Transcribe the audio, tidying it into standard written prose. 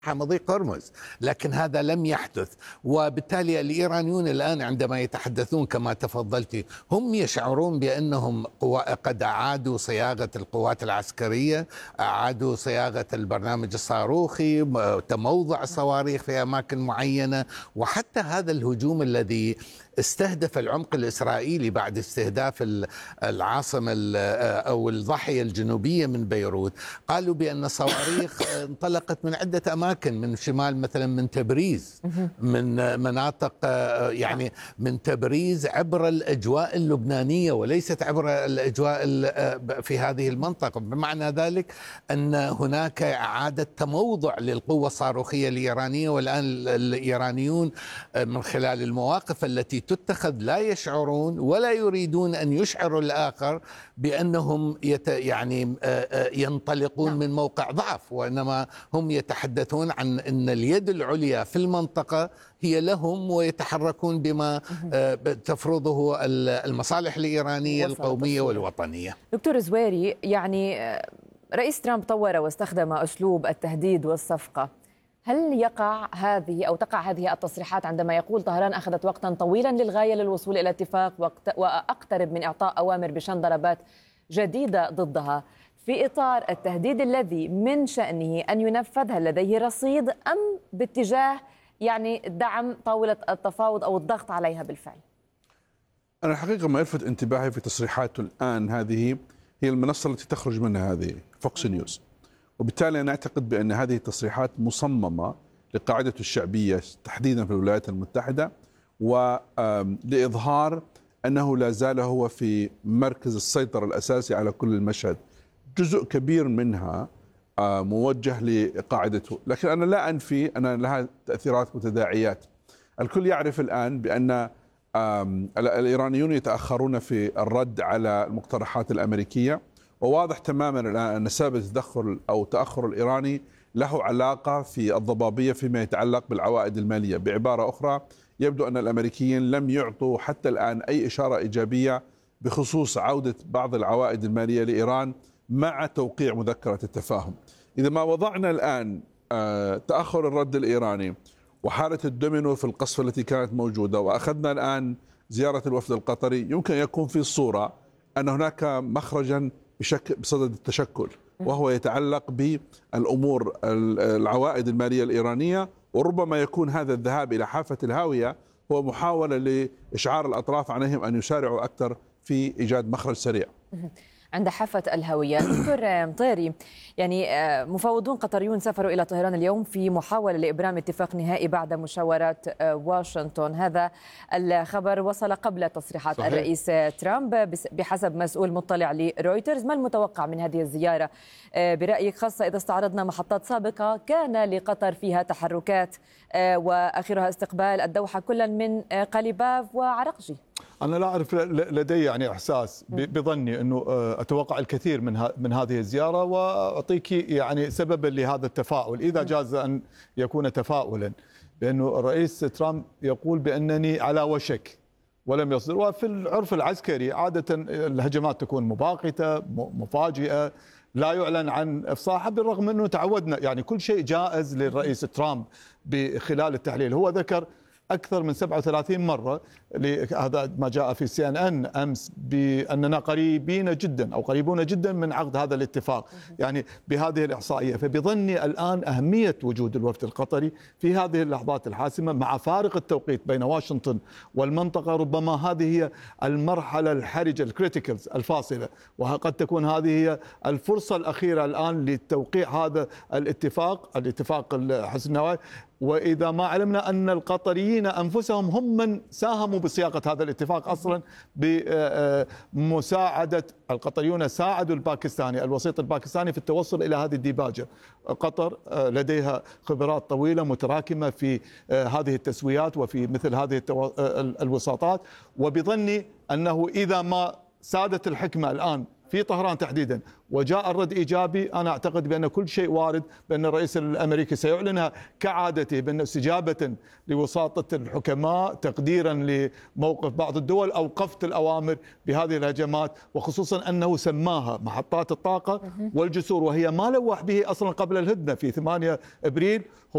مضيق هرمز، لكن هذا لم يحدث. وبالتالي الإيرانيون الآن عندما يتحدثون كما تفضلت هم يشعرون بأنهم قد أعادوا صياغة القوات العسكرية، أعادوا صياغة البرنامج الصاروخي، تموضع الصواريخ في أماكن معينة. وحتى هذا الهجوم الذي استهدف العمق الإسرائيلي بعد استهداف العاصمة أو الضاحية الجنوبية من بيروت، قالوا بأن الصواريخ انطلقت من عدة أماكن، من شمال مثلا من تبريز، من مناطق يعني من تبريز عبر الأجواء اللبنانية وليست عبر الأجواء في هذه المنطقة. بمعنى ذلك أن هناك إعادة تموضع للقوة الصاروخية الإيرانية. والآن الإيرانيون من خلال المواقف التي تتخذ لا يشعرون ولا يريدون أن يشعروا الآخر بأنهم يعني ينطلقون من موقع ضعف، وإنما هم يتحدثون عن أن اليد العليا في المنطقة هي لهم، ويتحركون بما تفرضه المصالح الإيرانية القومية والوطنية. دكتور زويري، يعني رئيس ترامب طور واستخدم أسلوب التهديد والصفقة. هل تقع هذه التصريحات عندما يقول طهران أخذت وقتا طويلا للغاية للوصول إلى اتفاق وأقترب من إعطاء أوامر بشن ضربات جديدة ضدها، في إطار التهديد الذي من شأنه أن ينفذ؟ هل لديه رصيد أم باتجاه يعني دعم طاولة التفاوض أو الضغط عليها بالفعل؟ أنا الحقيقة ما يلفت انتباهي في تصريحاته الآن هذه هي المنصة التي تخرج منها هذه فوكس نيوز، وبالتالي أنا أعتقد بأن هذه التصريحات مصممة لقاعدة الشعبية تحديدا في الولايات المتحدة، ولإظهار أنه لا زال هو في مركز السيطرة الأساسي على كل المشهد. جزء كبير منها موجه لقاعدته، لكن أنا لا أنفي أن لها تأثيرات وتداعيات. الكل يعرف الآن بأن الإيرانيون يتأخرون في الرد على المقترحات الأمريكية، وواضح تماما الآن أن سبب التدخل أو تأخر الإيراني له علاقة في الضبابية فيما يتعلق بالعوائد المالية. بعبارة أخرى، يبدو أن الأمريكيين لم يعطوا حتى الآن أي إشارة إيجابية بخصوص عودة بعض العوائد المالية لإيران مع توقيع مذكرة التفاهم. إذا ما وضعنا الآن تأخر الرد الإيراني وحالة الدومينو في القصف التي كانت موجودة، وأخذنا الآن زيارة الوفد القطري، يمكن يكون في الصورة أن هناك مخرجا بصدد التشكل، وهو يتعلق بالأمور العوائد المالية الإيرانية. وربما يكون هذا الذهاب إلى حافة الهاوية هو محاولة لإشعار الأطراف عنهم أن يسارعوا أكثر في إيجاد مخرج سريع. عند حافة الهوية، دكتور مطيري، يعني مفاوضون قطريون سافروا إلى طهران اليوم في محاولة لإبرام اتفاق نهائي بعد مشاورات واشنطن. هذا الخبر وصل قبل تصريحات صحيح الرئيس ترامب بحسب مسؤول مطلع لرويترز. ما المتوقع من هذه الزيارة برأيك، خاصة إذا استعرضنا محطات سابقة كان لقطر فيها تحركات وآخرها استقبال الدوحة كلا من قليباف وعرقجي؟ أنا لا أعرف، لدي يعني إحساس بظني أنه أتوقع الكثير من هذه الزيارة، وأعطيك يعني سببا لهذا التفاؤل إذا جاز أن يكون تفاؤلا، لأنه الرئيس ترامب يقول بأنني على وشك ولم يصدر. وفي العرف العسكري عادة الهجمات تكون مباغتة مفاجئة، لا يعلن عن إفصاحها، بالرغم أنه تعودنا يعني كل شيء جائز للرئيس ترامب. بخلال التحليل هو ذكر أكثر من 37 مرة، هذا ما جاء في CNN أمس، بأننا قريبين جدا أو قريبون جدا من عقد هذا الاتفاق، يعني بهذه الإحصائية. فبظني الآن أهمية وجود الوفد القطري في هذه اللحظات الحاسمة مع فارق التوقيت بين واشنطن والمنطقة، ربما هذه هي المرحلة الحرجة الكريتيكالز الفاصلة، وقد تكون هذه هي الفرصة الأخيرة الآن لتوقيع هذا الاتفاق حسن النوايا. وإذا ما علمنا أن القطريين أنفسهم هم من ساهموا بصياغة هذا الاتفاق أصلا، بمساعدة القطريون ساعدوا الباكستاني الوسيط الباكستاني في التوصل إلى هذه الديباجة. قطر لديها خبرات طويلة متراكمة في هذه التسويات وفي مثل هذه الوساطات، وبظني أنه إذا ما سادت الحكمة الآن في طهران تحديدا وجاء الرد إيجابي، أنا أعتقد بأن كل شيء وارد، بأن الرئيس الأمريكي سيعلنها كعادته بأن استجابة لوساطة الحكماء تقديرا لموقف بعض الدول أوقفت الأوامر بهذه الهجمات، وخصوصا أنه سماها محطات الطاقة والجسور، وهي ما لوح به أصلا قبل الهدنة في 8 أبريل.